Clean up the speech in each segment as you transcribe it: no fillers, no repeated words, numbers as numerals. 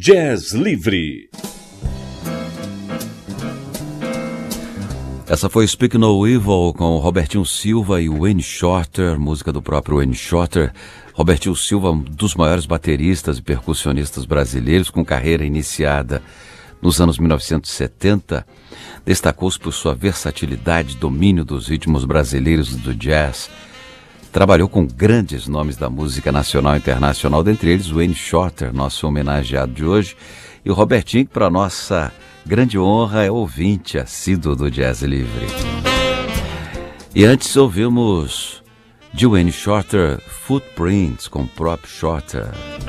Jazz Livre. Essa foi Speak No Evil com Robertinho Silva e Wayne Shorter, música do próprio Wayne Shorter. Robertinho Silva, um dos maiores bateristas e percussionistas brasileiros, com carreira iniciada nos anos 1970, destacou-se por sua versatilidade, domínio dos ritmos brasileiros do jazz. Trabalhou com grandes nomes da música nacional e internacional, dentre eles Wayne Shorter, nosso homenageado de hoje, e o Robertinho, que para nossa grande honra é ouvinte assíduo do Jazz Livre. E antes ouvimos de Wayne Shorter, Footprints com Prop Shorter.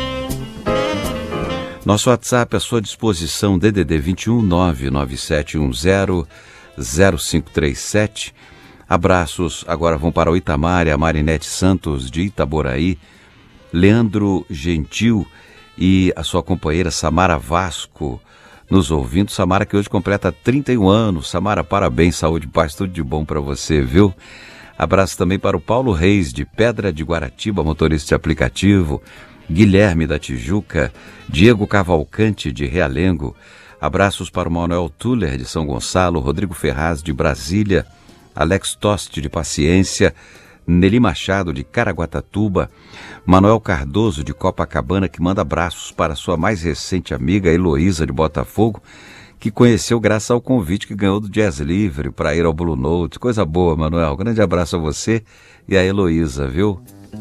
Nosso WhatsApp à sua disposição, DDD 21 99710 0537. Abraços agora vão para o Itamar e a Marinete Santos de Itaboraí, Leandro Gentil e a sua companheira Samara Vasco nos ouvindo. Samara que hoje completa 31 anos. Samara, parabéns, saúde e paz, tudo de bom para você, viu? Abraço também para o Paulo Reis de Pedra de Guaratiba, motorista de aplicativo, Guilherme da Tijuca, Diego Cavalcante de Realengo. Abraços para o Manuel Tuller de São Gonçalo, Rodrigo Ferraz de Brasília, Alex Toste de Paciência, Nelly Machado de Caraguatatuba, Manuel Cardoso de Copacabana, que manda abraços para sua mais recente amiga Heloísa de Botafogo, que conheceu graças ao convite que ganhou do Jazz Livre para ir ao Blue Note. Coisa boa, Manuel. Grande abraço a você e a Heloísa, viu?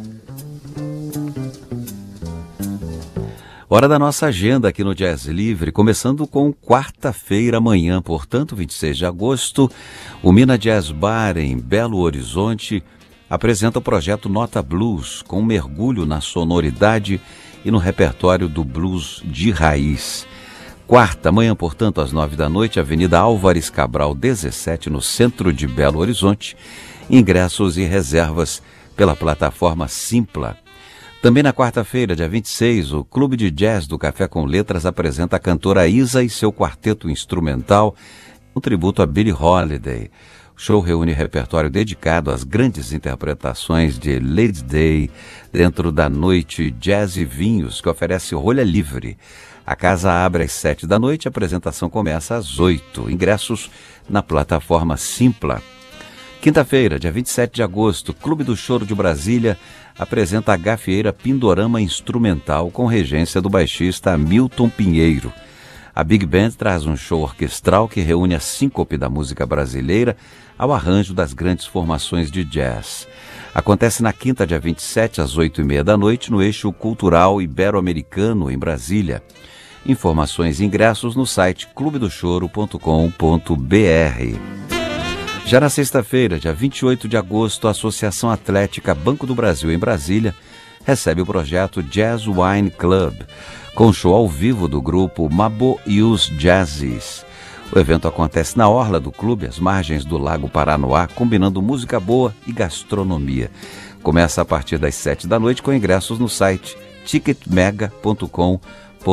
Hora da nossa agenda aqui no Jazz Livre, começando com quarta-feira amanhã, portanto, 26 de agosto, o Mina Jazz Bar em Belo Horizonte apresenta o projeto Nota Blues, com um mergulho na sonoridade e no repertório do blues de raiz. Quarta, amanhã, portanto, às 9 da noite, Avenida Álvares Cabral 17, no centro de Belo Horizonte, ingressos e reservas pela plataforma Simpla. Também na quarta-feira, dia 26, o Clube de Jazz do Café com Letras apresenta a cantora Isa e seu quarteto instrumental, um tributo a Billie Holiday. O show reúne repertório dedicado às grandes interpretações de Lady Day, dentro da noite Jazz e Vinhos, que oferece rolha livre. A casa abre às 7 da noite, a apresentação começa às 8. Ingressos na plataforma Simpla. Quinta-feira, dia 27 de agosto, Clube do Choro de Brasília apresenta a gafieira Pindorama Instrumental com regência do baixista Milton Pinheiro. A Big Band traz um show orquestral que reúne a síncope da música brasileira ao arranjo das grandes formações de jazz. Acontece na quinta, dia 27, às 8h30 da noite, no Eixo Cultural Ibero-Americano, em Brasília. Informações e ingressos no site clubedochoro.com.br. Já na sexta-feira, dia 28 de agosto, a Associação Atlética Banco do Brasil, em Brasília, recebe o projeto Jazz Wine Club, com show ao vivo do grupo Mabo e os Jazzies. O evento acontece na orla do clube, às margens do Lago Paranoá, combinando música boa e gastronomia. Começa a partir das 7 da noite, com ingressos no site ticketmega.com.br.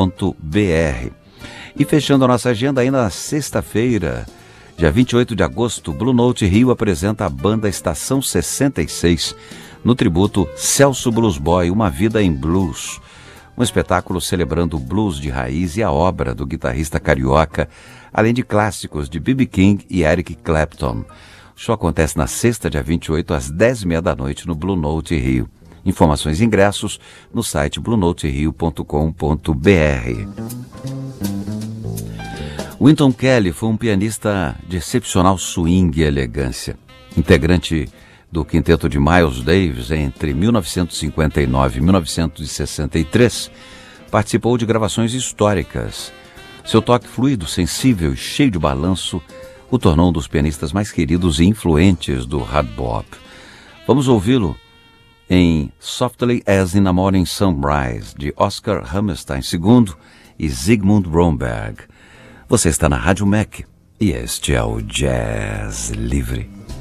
E fechando a nossa agenda, ainda na sexta-feira, dia 28 de agosto, Blue Note Rio apresenta a banda Estação 66, no tributo Celso Blues Boy, Uma Vida em Blues. Um espetáculo celebrando o blues de raiz e a obra do guitarrista carioca, além de clássicos de B.B. King e Eric Clapton. O show acontece na sexta, dia 28, às 10h30 da noite, no Blue Note Rio. Informações e ingressos no site bluenoterio.com.br. Wynton Kelly foi um pianista de excepcional swing e elegância. Integrante do quinteto de Miles Davis entre 1959 e 1963, participou de gravações históricas. Seu toque fluido, sensível e cheio de balanço o tornou um dos pianistas mais queridos e influentes do hard bop. Vamos ouvi-lo em Softly as in a Morning Sunrise, de Oscar Hammerstein II e Zygmunt Romberg. Você está na Rádio Mac e este é o Jazz Livre.